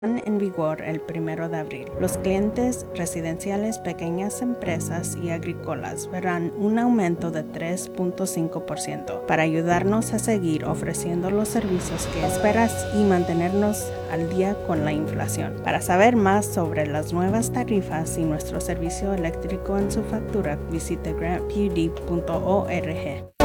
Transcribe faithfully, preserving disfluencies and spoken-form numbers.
en vigor el primero de abril. Los clientes residenciales, pequeñas empresas y agrícolas verán un aumento de tres punto cinco por ciento para ayudarnos a seguir ofreciendo los servicios que esperas y mantenernos al día con la inflación. Para saber más sobre las nuevas tarifas y nuestro servicio eléctrico en su factura, visite grant p u d punto org.